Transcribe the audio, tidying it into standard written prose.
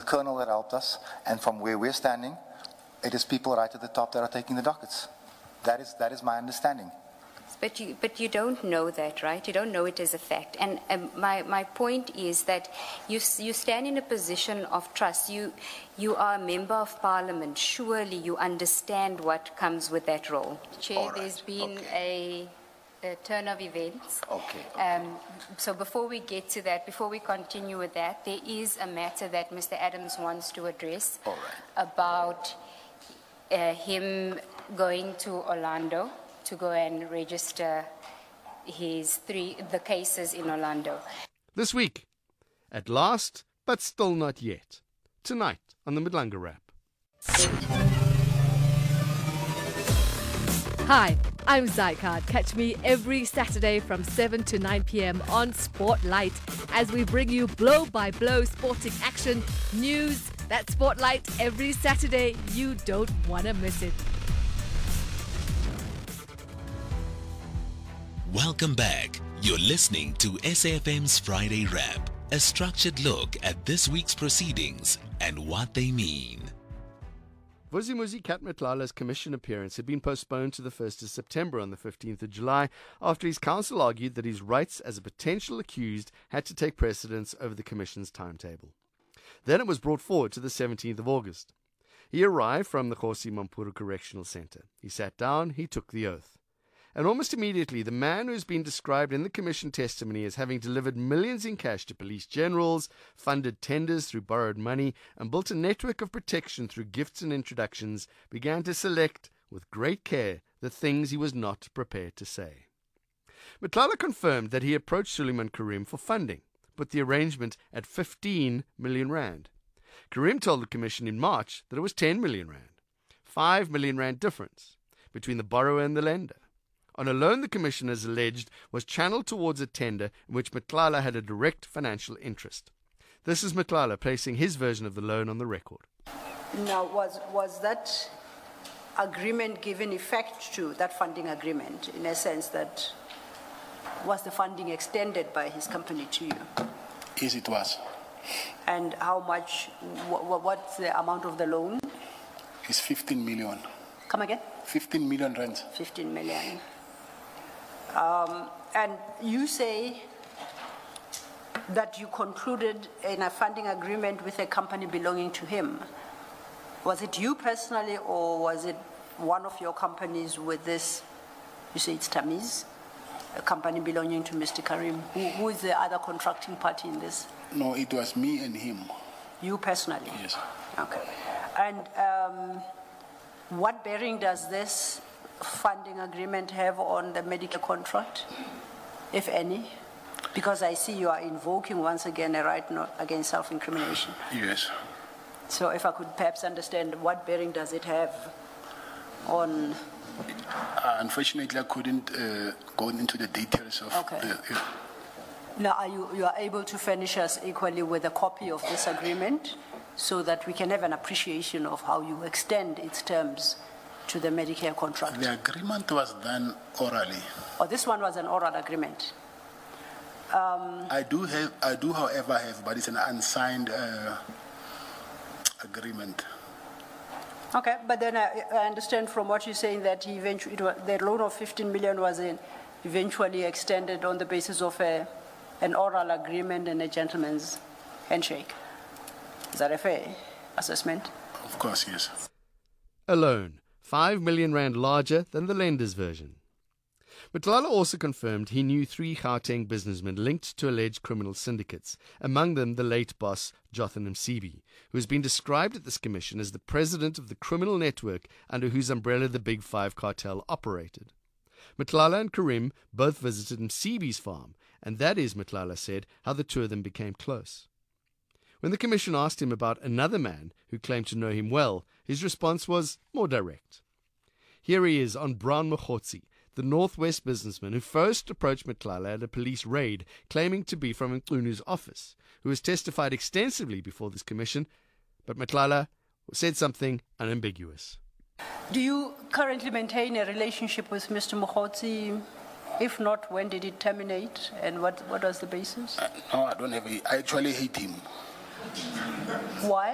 Colonel that helped us, and from where we're standing, it is people right at the top that are taking the dockets. That is my understanding. But you don't know that, right? You don't know it as a fact. And my point is that you stand in a position of trust. You are a member of Parliament. Surely you understand what comes with that role. Chair, Right. there's been a turn of events. Okay. So before we get to that, before we continue with that, there is a matter that Mr. Adams wants to address All right. about him going to Orlando to go and register the cases in Orlando. This week, at last, but still not yet. Tonight on the Madlanga Wrap. Hi, I'm Zycard. Catch me every Saturday from 7 to 9 p.m. on Spotlight as we bring you blow-by-blow sporting action, news. That's Spotlight every Saturday. You don't want to miss it. Welcome back. You're listening to SAFM's Friday Wrap, a structured look at this week's proceedings and what they mean. Vusimuzi Kat Matlala's commission appearance had been postponed to the 1st of September on the 15th of July after his counsel argued that his rights as a potential accused had to take precedence over the commission's timetable. Then it was brought forward to the 17th of August. He arrived from the Kgosi Mampuru Correctional Centre. He sat down, he took the oath. And almost immediately, the man who's been described in the commission testimony as having delivered millions in cash to police generals, funded tenders through borrowed money, and built a network of protection through gifts and introductions, began to select, with great care, the things he was not prepared to say. Matlala confirmed that he approached Suleiman Karim for funding, put the arrangement at 15 million rand. Karim told the commission in March that it was 10 million rand. 5 million rand difference between the borrower and the lender. On a loan the commission has alleged was channeled towards a tender in which Matlala had a direct financial interest. This is Matlala placing his version of the loan on the record. Now, was that agreement given effect to, that funding agreement, in a sense that was the funding extended by his company to you? Yes, it was. And how much, what's the amount of the loan? It's 15 million. Come again? 15 million rand. 15 million. And you say that you concluded in a funding agreement with a company belonging to him. Was it you personally, or was it one of your companies with this, you say it's Tamiz, a company belonging to Mr. Karim? Who is the other contracting party in this? No, it was me and him. You personally? Yes. Okay. And what bearing does this funding agreement have on the medical contract, if any? Because I see you are invoking once again a right against self-incrimination. Yes. So if I could perhaps understand, what bearing does it have on... Unfortunately, I couldn't go into the details of... Okay. Now, you are able to furnish us equally with a copy of this agreement so that we can have an appreciation of how you extend its terms to the Medicare contract? The agreement was done orally. Oh, this one was an oral agreement. I do, however, have, but it's an unsigned agreement. Okay, but then I understand from what you're saying that he eventually, the loan of 15 million was eventually extended on the basis of an oral agreement and a gentleman's handshake. Is that a fair assessment? Of course, yes. A loan, 5 million rand larger than the lender's version. Matlala also confirmed he knew 3 Gauteng businessmen linked to alleged criminal syndicates, among them the late boss Jotham Msibi, who has been described at this commission as the president of the criminal network under whose umbrella the Big Five cartel operated. Matlala and Karim both visited Msibi's farm, and that is, Matlala said, how the two of them became close. When the commission asked him about another man who claimed to know him well, his response was more direct. Here he is on Brown Mokgotsi, the Northwest businessman who first approached Matlala at a police raid, claiming to be from Mcunu's office, who has testified extensively before this commission, but Matlala said something unambiguous. Do you currently maintain a relationship with Mr. Mokgotsi? If not, when did it terminate, and what was the basis? No, I don't have I actually hate him. Why?